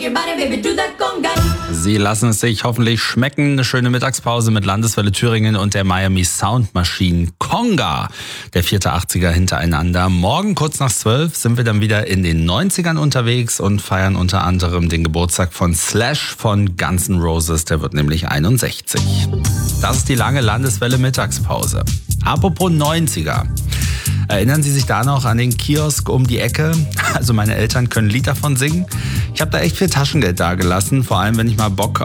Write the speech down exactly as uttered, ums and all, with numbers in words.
Sie lassen es sich hoffentlich schmecken. Eine schöne Mittagspause mit Landeswelle Thüringen und der Miami Sound Machine. Conga, der vierte achtziger hintereinander. Morgen kurz nach zwölf sind wir dann wieder in den neunzigern unterwegs und feiern unter anderem den Geburtstag von Slash von Guns N' Roses. Der wird nämlich einundsechzig. Das ist die lange Landeswelle Mittagspause. Apropos neunziger. Erinnern Sie sich da noch an den Kiosk um die Ecke? Also meine Eltern können ein Lied davon singen. Ich habe da echt viel Taschengeld dagelassen, vor allem wenn ich mal Bock